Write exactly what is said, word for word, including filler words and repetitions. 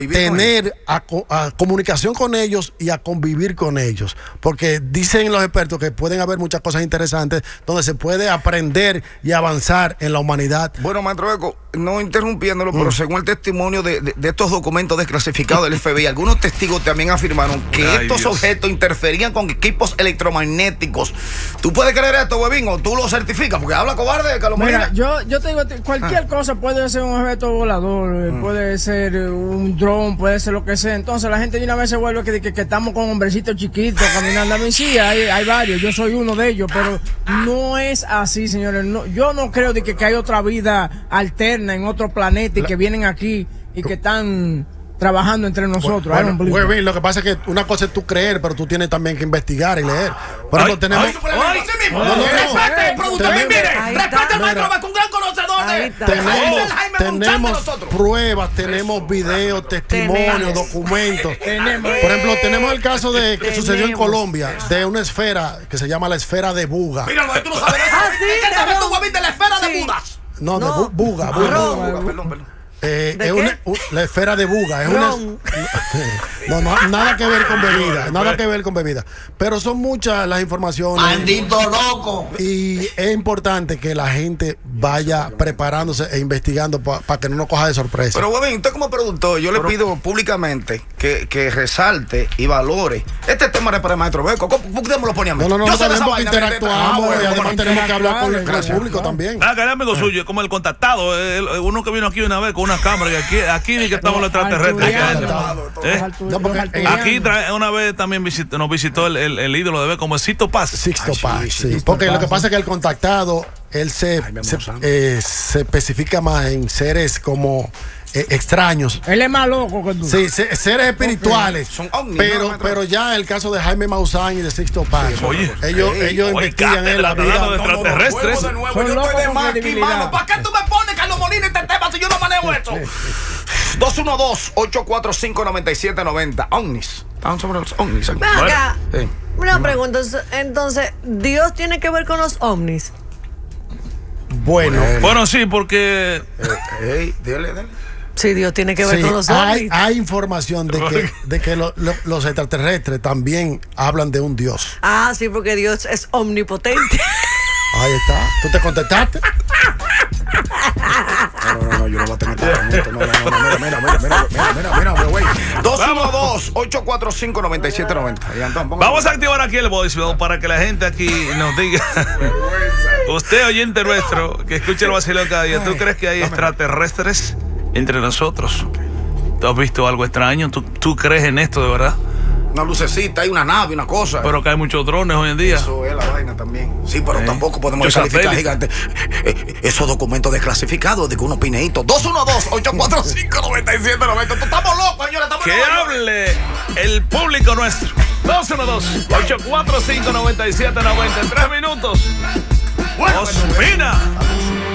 tener a, a comunicación con ellos y a convivir con ellos, porque dicen los expertos que pueden haber muchas cosas interesantes donde se puede aprender y avanzar en la humanidad. Bueno, maestro Eco, no interrumpiéndolo, mm. pero según el testimonio de, de, de estos documentos desclasificados del F B I, algunos testigos también afirmaron que Ay, estos Dios. objetos interferían con equipos electromagnéticos. ¿Tú puedes creer esto, huevín, o tú lo certificas? Porque habla cobarde, Carlos Molina. Mira, yo, yo te digo, cualquier ah. cosa puede ser un objeto volador, mm. puede ser un dron, puede ser lo que sea. Entonces la gente de una vez se vuelve que, que, que estamos con hombrecitos chiquitos caminando. A mí sí, hay, hay varios, yo soy uno de ellos, pero no es así, señores. No, yo no creo de que, que hay otra vida alterna en otro planeta y que vienen aquí y que están trabajando entre nosotros. Bueno, bueno, bueno, lo que pasa es que una cosa es tú creer, pero tú tienes también que investigar y leer. Por ejemplo, tenemos... ¡Ay, sí mismo! ¡No, no, no! ¡Respete, productor! ¡Mire! ¡Respete al maestro Beco, un gran conocedor de... Tenemos, tenemos pruebas, tenemos videos, testimonios, documentos. Por ejemplo, tenemos el caso de que sucedió en Colombia, de una esfera que se llama la esfera de Buga. Míralo, tú no sabes eso. ¿Qué sabes tú, Guavín, de la esfera de Bugas? No, de bu Buga. Buga, perdón, perdón. Eh, es una, un, la esfera de Buga es una, no, no, nada que ver con bebida, nada que ver con bebida, pero son muchas las informaciones. ¡Maldito loco! Y es importante que la gente vaya preparándose e investigando para pa que no nos coja de sorpresa. Pero bueno, usted como productor, yo pero, le pido públicamente que, que resalte y valore este tema para el maestro Beco. ¿Por qué me lo ponía a mí? No, no, no, no tenemos que interactuamos ah, y además tenemos que hablar con el, con el público también. Ah, que era amigo suyo, como el contactado, el, uno que vino aquí una vez con una cámara y aquí, aquí ni que estamos los extraterrestres. ¿Eh? No, aquí trae, una vez también visitó, nos visitó el, el, el ídolo de ver como Sixto Paz. Sixto Paz, sí. Porque lo que pasa es que el contactado, él se, se, eh, se especifica más en seres como eh, extraños. Él es más loco que tú. Sí, se, seres espirituales. Son ovnis, pero, no, pero ya el caso de Jaime Maussan y de Sixto Paz. Sí, oye, ellos, hey, ellos oye, investigan en la vida de extraterrestres. De nuevo, yo estoy de más aquí, mano. ¿Para qué tú me pones, Carlos Molina, este tema si yo no manejo eso? dos uno dos, ocho cuatro cinco, nueve siete nueve cero. Ovnis. Están sobre los ovnis. Ven acá. Sí. Una pregunta. Entonces, ¿Dios tiene que ver con los ovnis? Bueno. Bueno, bueno sí, porque... Eh, hey, dale, dale. Sí, Dios tiene que ver sí, con los hay, ovnis. Hay información de que, de que lo, lo, los extraterrestres también hablan de un Dios. Ah, sí, porque Dios es omnipotente. Ahí está. ¿Tú te contestaste? No, no, no, yo no voy a tener que... No, no, no, no, mira, mira, mira, mira, mira, mira, mira, güey. dos uno dos, ocho cuatro cinco, nueve siete nueve cero. Vamos a activar aquí el voicemail para que la gente aquí nos diga. Usted, oyente nuestro, que escucha el vacilón cada día, ¿tú crees que hay extraterrestres entre nosotros? ¿Tú has visto algo extraño? ¿Tú, tú crees en esto de verdad? Una lucecita, hay una nave, una cosa. Pero que hay muchos drones hoy en día. Eso es la vaina también. Sí, pero eh, tampoco podemos descalificar gigante. Eh, esos documentos desclasificados de que unos pineitos. dos uno dos, ocho cuatro cinco, nueve siete nueve cero. Estamos locos, señores. Estamos que locos. Hable el público nuestro. dos uno dos, ocho cuatro cinco, nueve siete nueve cero. Tres minutos. Bueno, Ospina.